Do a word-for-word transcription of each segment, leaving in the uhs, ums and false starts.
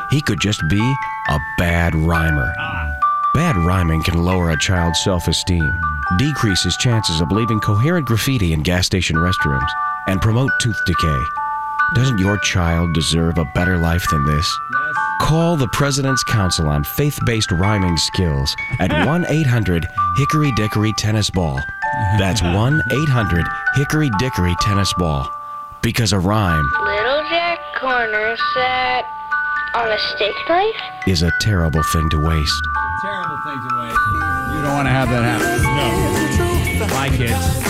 he could just be a bad rhymer. Bad rhyming can lower a child's self-esteem, decrease his chances of leaving coherent graffiti in gas station restrooms, and promote tooth decay. Doesn't your child deserve a better life than this? Yes. Call the President's Council on Faith-Based Rhyming Skills at one eight hundred hickory dickory tennis ball. That's one eight hundred hickory dickory tennis ball. Because a rhyme... Little Jack Corner sat on a steak knife? ...is a terrible thing to waste. Terrible thing to waste. You don't want to have that happen. No. My kids.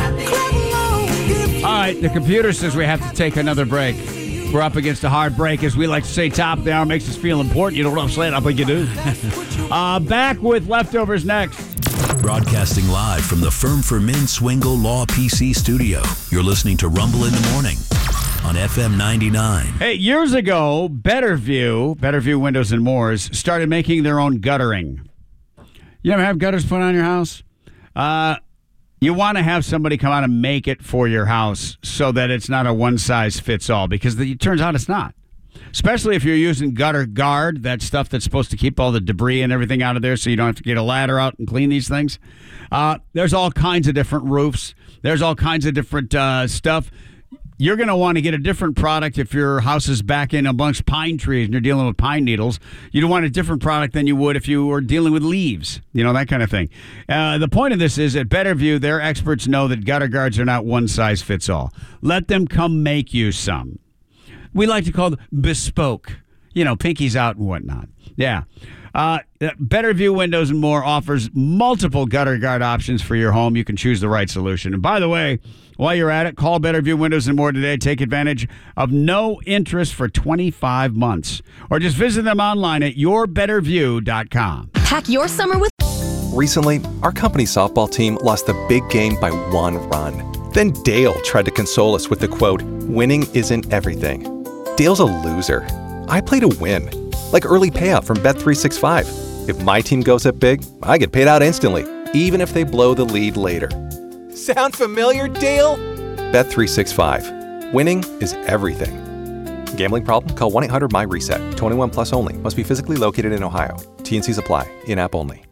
All right, the computer says we have to take another break. We're up against a hard break. As we like to say, top of the hour makes us feel important. You know what I'm saying? I think you do. uh, back with Leftovers next. Broadcasting live from the Firm for Men Swingle Law P C studio. You're listening to Rumble in the Morning on F M ninety-nine. Hey, years ago, Betterview, Betterview Windows and Moors, started making their own guttering. You ever have gutters put on your house? Uh, you want to have somebody come out and make it for your house so that it's not a one-size-fits-all, because the, it turns out it's not. Especially if you're using Gutter Guard, that stuff that's supposed to keep all the debris and everything out of there so you don't have to get a ladder out and clean these things. Uh, there's all kinds of different roofs. There's all kinds of different uh, stuff. You're going to want to get a different product if your house is back in amongst pine trees and you're dealing with pine needles. You'd want a different product than you would if you were dealing with leaves, you know, that kind of thing. Uh, the point of this is at Betterview, their experts know that Gutter Guards are not one size fits all. Let them come make you some. We like to call them bespoke, you know, pinkies out and whatnot. Yeah. Uh, Betterview Windows and More offers multiple Gutter Guard options for your home. You can choose the right solution. And by the way, while you're at it, call Betterview Windows and More today. Take advantage of no interest for twenty-five months. Or just visit them online at your better view dot com. Pack your summer with... Recently, our company softball team lost the big game by one run. Then Dale tried to console us with the quote, "Winning isn't everything." Dale's a loser. I play to win. Like early payout from Bet three sixty-five. If my team goes up big, I get paid out instantly, even if they blow the lead later. Sound familiar, Dale? Bet three sixty-five. Winning is everything. Gambling problem? Call one eight hundred my reset. twenty-one plus only. Must be physically located in Ohio. T and Cs apply. In-app only.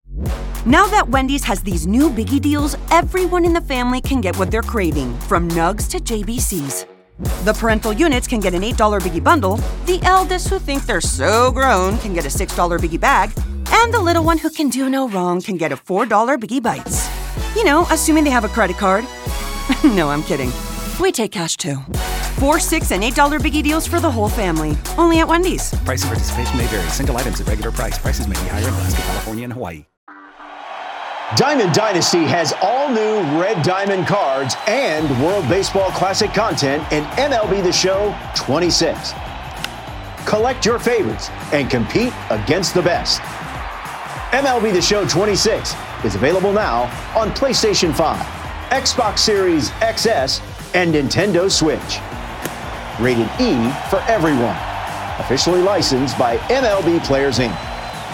Now that Wendy's has these new biggie deals, everyone in the family can get what they're craving, from nugs to J B Cs. The parental units can get an eight dollar biggie bundle, the eldest who think they're so grown can get a six dollar biggie bag, and the little one who can do no wrong can get a four dollar biggie bites. You know, assuming they have a credit card. No, I'm kidding. We take cash too. Four, six, and eight dollar biggie deals for the whole family. Only at Wendy's. Price and participation may vary. Single items at regular price. Prices may be higher in Alaska, California, and Hawaii. Diamond Dynasty has all new Red Diamond cards and World Baseball Classic content in M L B The Show twenty-six. Collect your favorites and compete against the best. M L B The Show twenty-six is available now on PlayStation five, Xbox Series X S, and Nintendo Switch. Rated E for everyone. Officially licensed by M L B Players, Incorporated.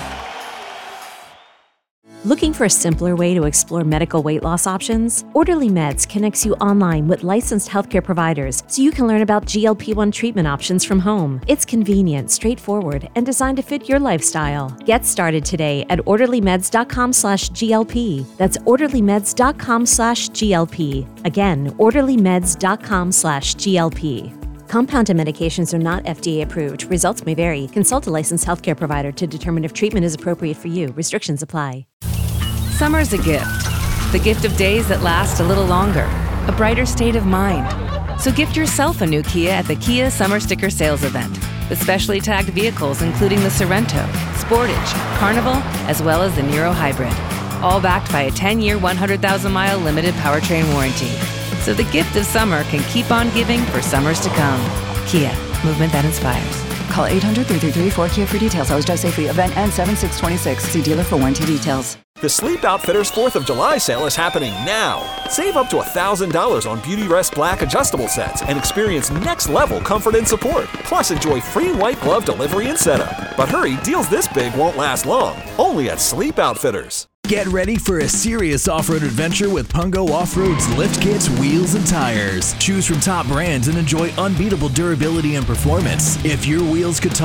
Looking for a simpler way to explore medical weight loss options? Orderly Meds connects you online with licensed healthcare providers so you can learn about G L P one treatment options from home. It's convenient, straightforward, and designed to fit your lifestyle. Get started today at orderlymeds.com slash GLP. That's orderlymeds.com slash GLP. Again, orderlymeds.com slash GLP. Compounded medications are not F D A approved. Results may vary. Consult a licensed healthcare provider to determine if treatment is appropriate for you. Restrictions apply. Summer's a gift. The gift of days that last a little longer. A brighter state of mind. So gift yourself a new Kia at the Kia Summer Sticker Sales Event. With specially tagged vehicles including the Sorrento, Sportage, Carnival, as well as the Niro Hybrid. All backed by a ten-year, one hundred thousand mile limited powertrain warranty. So the gift of summer can keep on giving for summers to come. Kia, movement that inspires. Call eight hundred, three three three, four Kia for details. Always drive safely. Event ends seven six twenty-six. See dealer for warranty details. The Sleep Outfitters fourth of July sale is happening now. Save up to one thousand dollars on Beautyrest Black adjustable sets and experience next-level comfort and support. Plus, enjoy free white glove delivery and setup. But hurry, deals this big won't last long. Only at Sleep Outfitters. Get ready for a serious off-road adventure with Pungo Off-Road's lift kits, wheels, and tires. Choose from top brands and enjoy unbeatable durability and performance. If your wheels could talk,